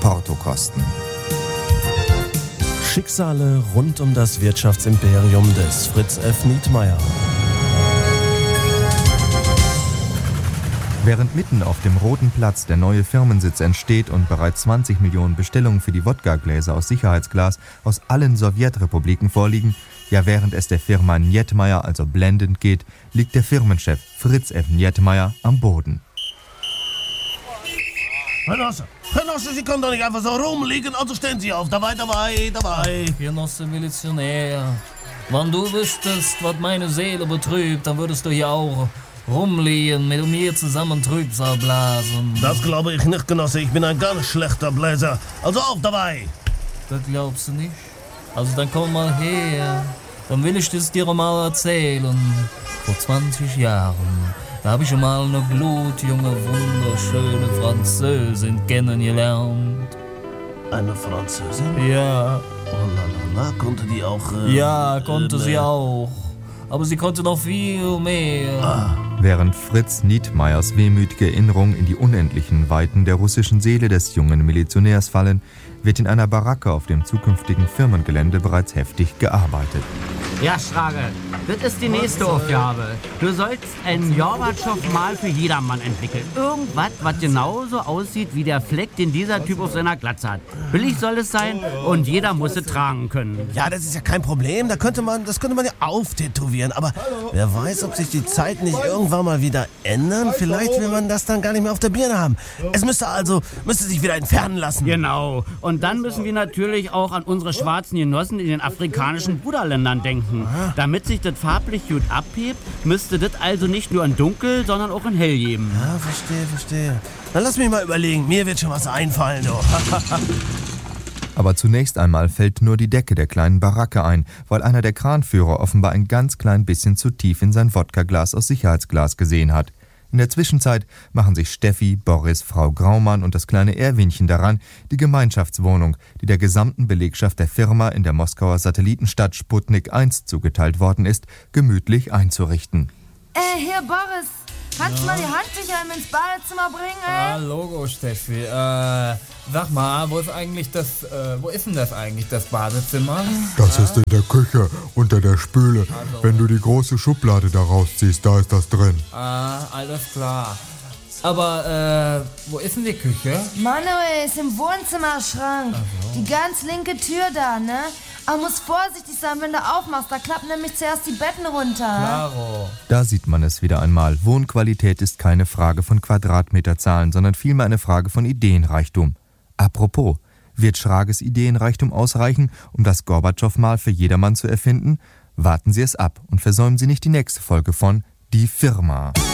Portokosten. Schicksale rund um das Wirtschaftsimperium des Fritz F. Nietmeyer. Während mitten auf dem Roten Platz der neue Firmensitz entsteht und bereits 20 Millionen Bestellungen für die Wodka-Gläser aus Sicherheitsglas aus allen Sowjetrepubliken vorliegen, ja während es der Firma Nietmeyer also blendend geht, liegt der Firmenchef Fritz F. Nietmeyer am Boden. Genosse, Sie können doch nicht einfach so rumliegen, also stehen Sie auf. Dabei. Genosse Milizionär, wenn du wüsstest, was meine Seele betrübt, dann würdest du hier auch rumliegen, mit mir zusammen Trübsal blasen. Das glaube ich nicht, Genosse. Ich bin ein ganz schlechter Bläser. Also auf dabei. Das glaubst du nicht? Also dann komm mal her. Dann will ich das dir mal erzählen. Vor 20 Jahren, da habe ich mal eine blutjunge, wunderschöne Französin kennengelernt. Eine Französin? Ja. Oh la, konnte die auch... ja, konnte sie auch. Aber sie konnte noch viel mehr. Während Fritz Nietmeyers wehmütige Erinnerungen in die unendlichen Weiten der russischen Seele des jungen Milizionärs fallen, wird in einer Baracke auf dem zukünftigen Firmengelände bereits heftig gearbeitet. Ja, Schrage, das ist die nächste Aufgabe. Du sollst ein Gorbatschow-Mal für jedermann entwickeln. Irgendwas, was genauso aussieht wie der Fleck, den dieser Typ auf seiner Glatze hat. Billig soll es sein und jeder muss es tragen können. Ja, das ist ja kein Problem. Das könnte man ja auftätowieren. Aber wer weiß, ob sich die Zeiten nicht irgendwann mal wieder ändern. Vielleicht will man das dann gar nicht mehr auf der Birne haben. Es müsste sich wieder entfernen lassen. Genau. Und dann müssen wir natürlich auch an unsere schwarzen Genossen in den afrikanischen Bruderländern denken. Damit sich das farblich gut abhebt, müsste das also nicht nur in Dunkel, sondern auch in Hell geben. Ja, verstehe. Dann lass mich mal überlegen. Mir wird schon was einfallen, du. Aber zunächst einmal fällt nur die Decke der kleinen Baracke ein, weil einer der Kranführer offenbar ein ganz klein bisschen zu tief in sein Wodkaglas aus Sicherheitsglas gesehen hat. In der Zwischenzeit machen sich Steffi, Boris, Frau Graumann und das kleine Erwinchen daran, die Gemeinschaftswohnung, die der gesamten Belegschaft der Firma in der Moskauer Satellitenstadt Sputnik 1 zugeteilt worden ist, gemütlich einzurichten. Hier Boris, kannst du mal die Handtücher ins Badezimmer bringen, Logo, Steffi. Sag mal, wo ist denn das eigentlich, das Badezimmer? Das ist in der Küche, unter der Spüle. Also. Wenn du die große Schublade da rausziehst, da ist das drin. Alles klar. Aber, wo ist denn die Küche? Manuel ist im Wohnzimmerschrank. Die ganz linke Tür da, ne? Aber muss vorsichtig sein, wenn du aufmachst. Da klappen nämlich zuerst die Betten runter. Klaro. Da sieht man es wieder einmal. Wohnqualität ist keine Frage von Quadratmeterzahlen, sondern vielmehr eine Frage von Ideenreichtum. Apropos, wird Schrages Ideenreichtum ausreichen, um das Gorbatschow-Mal für jedermann zu erfinden? Warten Sie es ab und versäumen Sie nicht die nächste Folge von Die Firma.